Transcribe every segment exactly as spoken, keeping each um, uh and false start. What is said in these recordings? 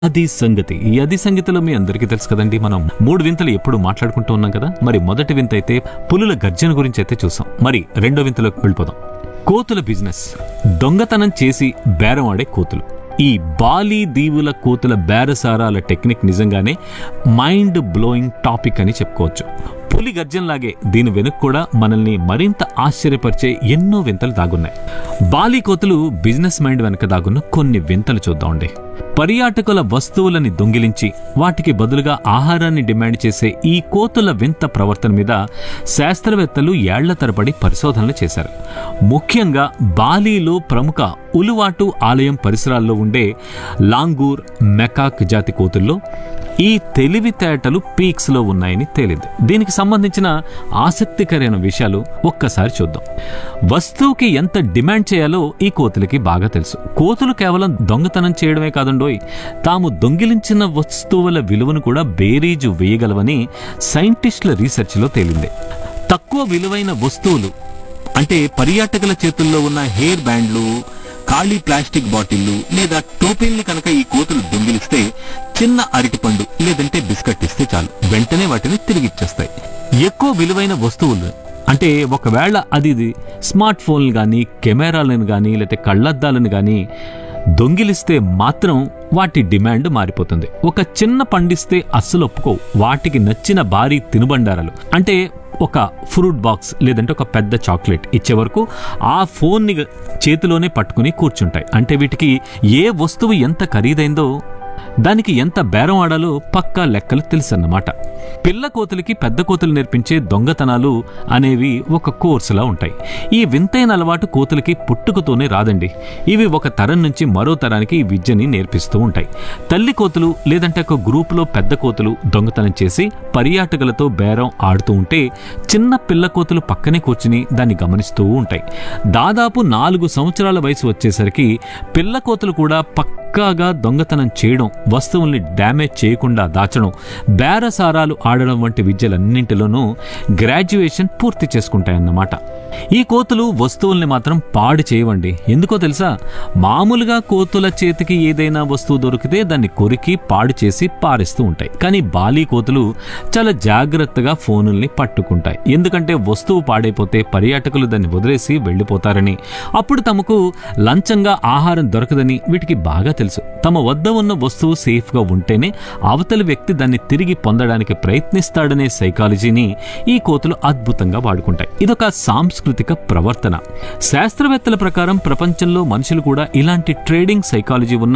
అది సంగతి. ఈ అది సంగతిలో మీ అందరికీ తెలుసు కదండి, మనం మూడు వింతలు ఎప్పుడు మాట్లాడుకుంటూ ఉన్నాం కదా. మరి మొదటి వింత అయితే పులుల గర్జన గురించి అయితే చూసాం. మరి రెండో వింతలోకి వెళ్ళిపోదాం. కోతుల బిజినెస్. దొంగతనం చేసి బేరం ఆడే కోతులు. ఈ బాలి దీవుల కోతుల బేరసారాల టెక్నిక్ నిజంగానే మైండ్ బ్లోయింగ్ టాపిక్ అని చెప్పుకోవచ్చు. పులి గర్జనలాగే దీని వెనుక కూడా మనల్ని మరింత ఆశ్చర్యపరిచే ఎన్నో వింతలు దాగున్నాయి. బాలి కోతులు బిజినెస్ మైండ్ వెనుక దాగున్న కొన్ని వింతలు చూద్దామండి. పర్యాటకుల వస్తువులని దొంగిలించి వాటికి బదులుగా ఆహారాన్ని డిమాండ్ చేసే ఈ కోతుల వింత ప్రవర్తన మీద శాస్త్రవేత్తలు ఏళ్ల తరబడి పరిశోధనలు చేశారు. ముఖ్యంగా బాలీలో ప్రముఖ ఉలువాటు ఆలయం పరిసరాల్లో ఉండే లాంగూర్, మెకాక్ జాతి కోతుల్లో ఈ తెలివితేటలు పీక్స్ లో ఉన్నాయని తేలింది. దీనికి సంబంధించిన ఆసక్తికరమైన విషయాలు ఒక్కసారి చూద్దాం. వస్తువుకి ఎంత డిమాండ్ చేయాలో ఈ కోతులకి బాగా తెలుసు. కోతులు కేవలం దొంగతనం చేయడమే కాదండోయ్, తాము దొంగిలించిన వస్తువుల విలువను కూడా బేరీజు వేయగలవని సైంటిస్టుల రీసెర్చ్లో తేలింది. తక్కువ విలువైన వస్తువులు అంటే పర్యాటకుల చేతుల్లో ఉన్న హెయిర్ బ్యాండ్లు, ఖాళీ ప్లాస్టిక్ బాటిళ్లు లేదా టోపీల్ని కనుక ఈ కోతులు దొంగిలిస్తే చిన్న అరటిపండు లేదంటే బిస్కెట్ ఇస్తే చాలు, వెంటనే వాటిని తిరిగిచ్చేస్తాయి. ఎక్కువ విలువైన వస్తువులు అంటే ఒకవేళ అది స్మార్ట్ ఫోన్లు కానీ, కెమెరాలను కానీ, లేకపోతే కళ్ళద్దాలను కానీ దొంగిలిస్తే మాత్రం వాటి డిమాండ్ మారిపోతుంది. ఒక చిన్న పండిస్తే అస్సలు ఒప్పుకోవు. వాటికి నచ్చిన భారీ తినుబండారాలు అంటే ఒక ఫ్రూట్ బాక్స్ లేదంటే ఒక పెద్ద చాక్లెట్ ఇచ్చే వరకు ఆ ఫోన్ని చేతిలోనే పట్టుకుని కూర్చుంటాయి. అంటే వీటికి ఏ వస్తువు ఎంత ఖరీదైందో దానికి ఎంత బేరం ఆడాలో పక్కా లెక్కలు తెలుసన్నమాట. పిల్ల కోతులకి పెద్ద కోతులు నేర్పించే దొంగతనాలు అనేవి ఒక కోర్సులా ఉంటాయి. ఈ వింతైన అలవాటు కోతులకి పుట్టుకతోనే రాదండి. ఇవి ఒక తరం నుంచి మరో తరానికి ఈ విద్యని నేర్పిస్తూ ఉంటాయి. తల్లి కోతులు లేదంటే ఒక గ్రూపులో పెద్ద కోతులు దొంగతనం చేసి పర్యాటకులతో బేరం ఆడుతూ ఉంటే చిన్న పిల్ల కోతులు పక్కనే కూర్చుని దాన్ని గమనిస్తూ ఉంటాయి. దాదాపు నాలుగు సంవత్సరాల వయసు వచ్చేసరికి పిల్ల కోతులు కూడా పక్కాగా దొంగతనం చేయడం, వస్తువుల్ని డ్యామేజ్ చేయకుండా దాచడం, బేరసారాలు ఆడడం వంటి విద్యలన్నింటిలోనూ గ్రాడ్యుయేషన్ పూర్తి చేసుకుంటాయన్నమాట. ఈ కోతులు వస్తువుల్ని మాత్రం పాడు చేయవండి. ఎందుకో తెలుసా? మామూలుగా కోతుల చేతికి ఏదైనా వస్తువు దొరికితే దాన్ని కొరికి పాడు చేసి పారేస్తూ ఉంటాయి. కానీ బాలీ కోతులు చాలా జాగ్రత్తగా ఫోనుల్ని పట్టుకుంటాయి. ఎందుకంటే వస్తువు పాడైపోతే పర్యాటకులు దాన్ని వదిలేసి వెళ్ళిపోతారని, అప్పుడు తమకు లంచంగా ఆహారం దొరకదని వీటికి బాగా తెలుసు. తమ వద్ద ఉన్న వస్తువు సేఫ్గా ఉంటేనే అవతలి వ్యక్తి దాన్ని తిరిగి పొందడానికి ప్రయత్నిస్తాడనే సైకాలజీని ఈ కోతులు అద్భుతంగా వాడుకుంటాయి. ఇదొక సాంస్కృతిక ప్రవర్తన. శాస్త్రవేత్తల ప్రకారం ప్రపంచంలో మనుషులు కూడా ఇలాంటి ట్రేడింగ్ సైకాలజీ ఉన్న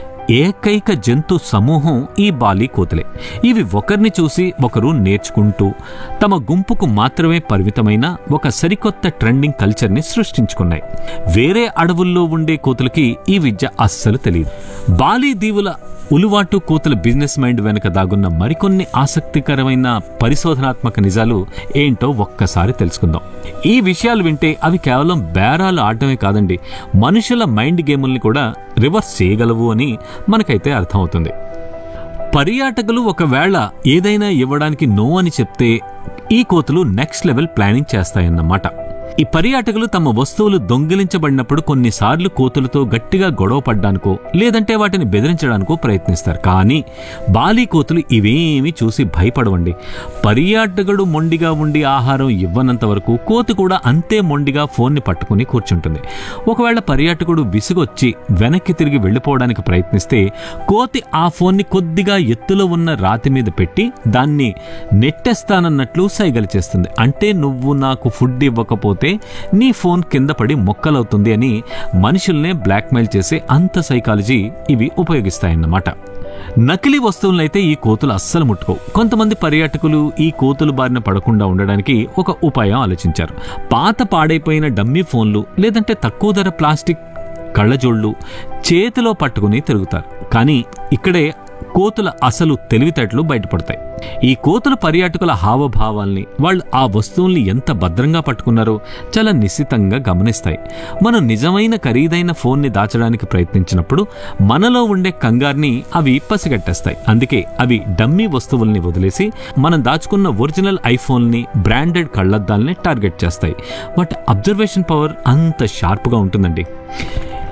ఏకైక జంతు సమూహం ఈ బాలీ కోతులే. ఇవి ఒకరిని చూసి ఒకరు నేర్చుకుంటూ తమ గుంపుకు మాత్రమే పరిమితమైన ఒక సరికొత్త ట్రెండింగ్ కల్చర్ని సృష్టించుకున్నాయి. వేరే అడవుల్లో ఉండే కోతులకి ఈ విద్య అస్సలు తెలియదు. బాలీ దీవుల ఉలువాటు కోతుల బిజినెస్ మైండ్ వెనుక దాగున్న మరికొన్ని ఆసక్తికరమైన పరిశోధనాత్మక నిజాలు ఏంటో ఒక్కసారి తెలుసుకుందాం. ఈ విషయాలు వింటే అవి కేవలం బేరాలు ఆడటమే కాదండి, మనుషుల మైండ్ గేముల్ని కూడా రివర్స్ చేయగలవు అని మనకైతే అర్థమవుతుంది. పర్యాటకులు ఒకవేళ ఏదైనా ఇవ్వడానికి నో అని చెప్తే ఈ కోతులు నెక్స్ట్ లెవెల్ ప్లానింగ్ చేస్తాయన్నమాట. ఈ పర్యాటకులు తమ వస్తువులు దొంగిలించబడినప్పుడు కొన్నిసార్లు కోతులతో గట్టిగా గొడవ పడ్డానికో లేదంటే వాటిని బెదిరించడానికో ప్రయత్నిస్తారు. కానీ బాలీ కోతులు ఇవేమీ చూసి భయపడవండి. పర్యాటకుడు మొండిగా ఉండి ఆహారం ఇవ్వనంత వరకు కోతి కూడా అంతే మొండిగా ఫోన్ని పట్టుకుని కూర్చుంటుంది. ఒకవేళ పర్యాటకుడు విసుగొచ్చి వెనక్కి తిరిగి వెళ్ళిపోవడానికి ప్రయత్నిస్తే కోతి ఆ ఫోన్ని కొద్దిగా ఎత్తులో ఉన్న రాతి మీద పెట్టి దాన్ని నెట్టేస్తానన్నట్లు సైగలు చేస్తుంది. అంటే నువ్వు నాకు ఫుడ్ ఇవ్వకపోతే నీ ఫోన్ కింద పడి మొక్కలవుతుంది అని మనుషుల్నే బ్లాక్మెయిల్ చేసే అంత సైకాలజీ ఇవి ఉపయోగిస్తాయన్నమాట. నకిలీ వస్తువులనైతే ఈ కోతులు అస్సలు ముట్టుకోవు. కొంతమంది పర్యాటకులు ఈ కోతులు బారిన పడకుండా ఉండడానికి ఒక ఉపాయం ఆలోచించారు. పాత పాడైపోయిన డమ్మీ ఫోన్లు లేదంటే తక్కువ ధర ప్లాస్టిక్ కళ్ళజోళ్లు చేతిలో పట్టుకుని తిరుగుతారు. కానీ ఇక్కడే కోతుల అసలు తెలివితేటలు బయటపడతాయి. ఈ కోతుల పర్యాటకుల హావభావాల్ని, వాళ్ళు ఆ వస్తువుల్ని ఎంత భద్రంగా పట్టుకున్నారో చాలా నిశ్చితంగా గమనిస్తాయి. మనం నిజమైన ఖరీదైన ఫోన్ని దాచడానికి ప్రయత్నించినప్పుడు మనలో ఉండే కంగారుని అవి పసిగట్టేస్తాయి. అందుకే అవి డమ్మీ వస్తువుల్ని వదిలేసి మనం దాచుకున్న ఒరిజినల్ ఐఫోన్ని, బ్రాండెడ్ కళ్ళద్దాల్ని టార్గెట్ చేస్తాయి. వాటి అబ్జర్వేషన్ పవర్ అంత షార్ప్గా ఉంటుందండి.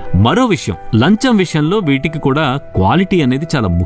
మరో విషయం, లంచం విషయంలో వీటికి కూడా క్వాలిటీ అనేది చాలా